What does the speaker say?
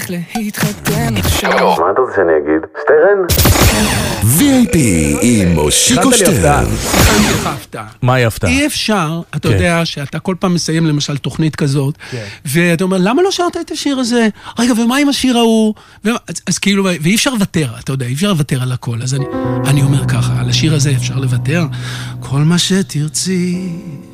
להתחתן עכשיו. מה אתה רוצה שאני אגיד? שטרן? VIP עם מושיקו שטרן. הכנתי לך הפתעה. מה היא הפתעה? אי אפשר, אתה יודע שאתה כל פעם מסיים למשל תוכנית כזאת, ואתה אומר, למה לא שרת את השיר הזה? רגע, ומה עם השיר ההוא? אז כאילו, ואי אפשר לוותר, אתה יודע, אי אפשר לוותר על הכל. אז אני אומר ככה, על השיר הזה אפשר לוותר. כל מה שתרצי